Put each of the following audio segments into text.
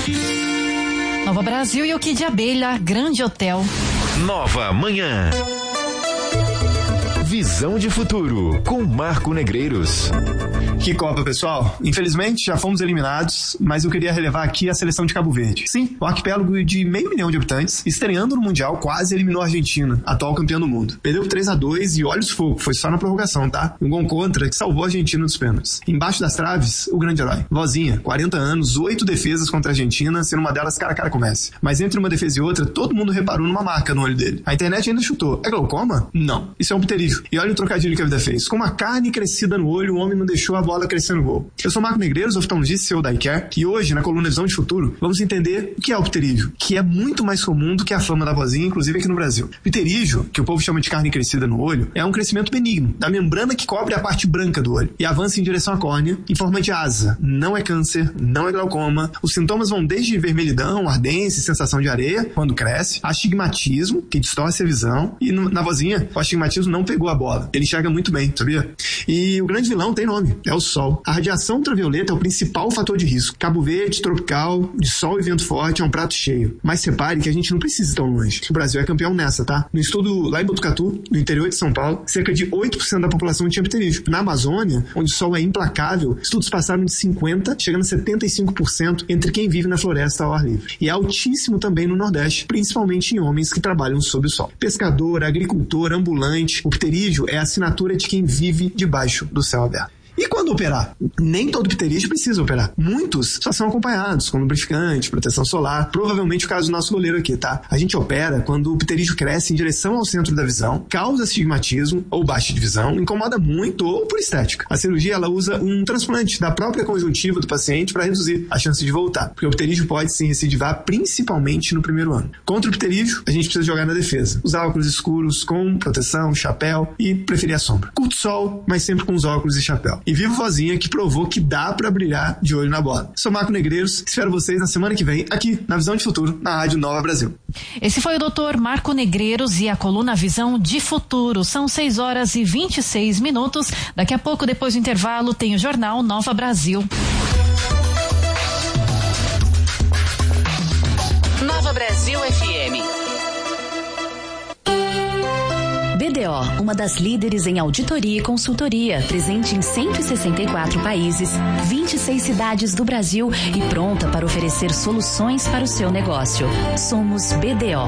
Nova Brasil e o Kid Abelha, Grande Hotel. Nova Manhã. Visão de Futuro, com Marco Negreiros. Que Copa, pessoal. Infelizmente, já fomos eliminados, mas eu queria relevar aqui a seleção de Cabo Verde. Sim, o arquipélago de 500 mil de habitantes, estreando no Mundial, quase eliminou a Argentina, atual campeã do mundo. Perdeu por 3-2 e olha os fogos, foi só na prorrogação, tá? Um gol contra que salvou a Argentina dos pênaltis. Embaixo das traves, o grande herói. Vozinha, 40 anos, 8 defesas contra a Argentina, sendo uma delas cara a cara com o Messi. Mas entre uma defesa e outra, todo mundo reparou numa marca no olho dele. A internet ainda chutou. É glaucoma? Não. Isso é um pterígio. E olha o trocadilho que a vida fez. Com uma carne crescida no olho, o homem não deixou a bola crescer no gol. Eu sou Marco Negreiros, oftalmologista e CEO da iCare, e hoje, na coluna Visão de Futuro, vamos entender o que é o pterígio, que é muito mais comum do que a fama da vozinha, inclusive aqui no Brasil. Pterígio, que o povo chama de carne crescida no olho, é um crescimento benigno, da membrana que cobre a parte branca do olho, e avança em direção à córnea, em forma de asa. Não é câncer, não é glaucoma. Os sintomas vão desde vermelhidão, ardência, sensação de areia, quando cresce, astigmatismo, que distorce a visão, e na vozinha, o astigmatismo não pegou a bola. Ele enxerga muito bem, sabia? E o grande vilão tem nome, é o sol. A radiação ultravioleta é o principal fator de risco. Cabo Verde, tropical, de sol e vento forte, é um prato cheio. Mas repare que a gente não precisa ir tão longe. O Brasil é campeão nessa, tá? No estudo lá em Botucatu, no interior de São Paulo, cerca de 8% da população tinha pterígio. Na Amazônia, onde o sol é implacável, estudos passaram de 50%, chegando a 75% entre quem vive na floresta ao ar livre. E é altíssimo também no Nordeste, principalmente em homens que trabalham sob o sol. Pescador, agricultor, ambulante, o pterígio é a assinatura de quem vive debaixo do céu aberto. E quando operar? Nem todo pterígio precisa operar. Muitos só são acompanhados, com lubrificante, proteção solar. Provavelmente o caso do nosso goleiro aqui, tá? A gente opera quando o pterígio cresce em direção ao centro da visão, causa astigmatismo ou baixa de visão, incomoda muito ou por estética. A cirurgia, ela usa um transplante da própria conjuntiva do paciente para reduzir a chance de voltar, porque o pterígio pode sim recidivar, principalmente no primeiro ano. Contra o pterígio, a gente precisa jogar na defesa. Usar óculos escuros com proteção, chapéu e preferir a sombra. Curto sol, mas sempre com os óculos e chapéu. E viva vozinha que provou que dá pra brilhar de olho na bola. Sou Marco Negreiros, espero vocês na semana que vem, aqui na Visão de Futuro, na Rádio Nova Brasil. Esse foi o Dr. Marco Negreiros e a coluna Visão de Futuro. São 6h26. Daqui a pouco, depois do intervalo, tem o Jornal Nova Brasil. Nova Brasil FM. BDO, uma das líderes em auditoria e consultoria, presente em 164 países, 26 cidades do Brasil e pronta para oferecer soluções para o seu negócio. Somos BDO.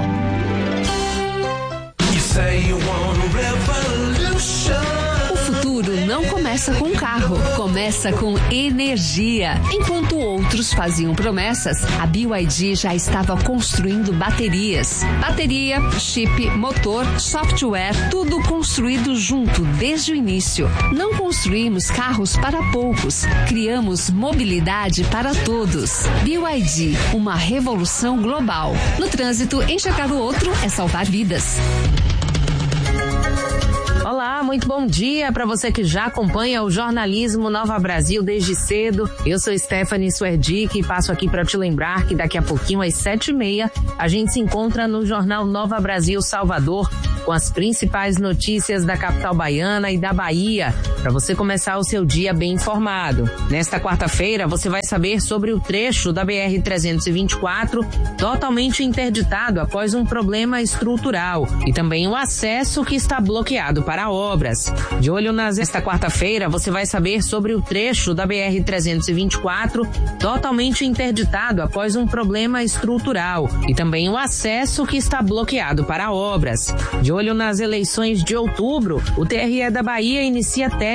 O futuro não começa com carro, começa com energia. Enquanto outros faziam promessas, a BYD já estava construindo baterias. Bateria, chip, motor, software, tudo construído junto desde o início. Não construímos carros para poucos, criamos mobilidade para todos. BYD, uma revolução global. No trânsito, enxergar o outro é salvar vidas. Olá, muito bom dia para você que já acompanha o jornalismo Nova Brasil desde cedo. Eu sou Stephanie Suerdick e passo aqui para te lembrar que daqui a pouquinho às 7h30 a gente se encontra no Jornal Nova Brasil Salvador com as principais notícias da capital baiana e da Bahia, para você começar o seu dia bem informado. Nesta quarta-feira você vai saber sobre o trecho da BR-324 totalmente interditado após um problema estrutural e também o acesso que está bloqueado para obras. De olho nesta quarta-feira, você vai saber sobre o trecho da BR-324 totalmente interditado após um problema estrutural e também o acesso que está bloqueado para obras. De olho nas eleições de outubro, o TRE da Bahia inicia